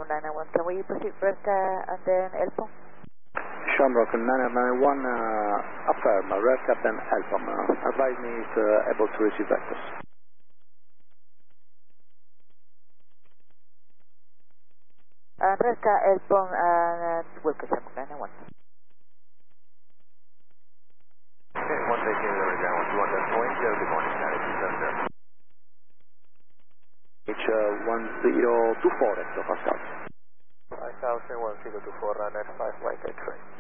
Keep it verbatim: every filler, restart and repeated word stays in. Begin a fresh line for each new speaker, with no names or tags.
nine nine one. Can we proceed first uh, and then Elpon?
Shamrock nine nine one, uh, affirm, Red Captain Elpon. Uh, advise me if uh, able to receive vectors.
Uh, Red Captain Elpon and uh, welcome Shamrock nine nine one.
Okay, one day Kilo down one two one Delta Point, good morning, United two seven zero.
H uh, one zero two four, Pascal.
five thousand, one zero two four, runner five, white X-ray.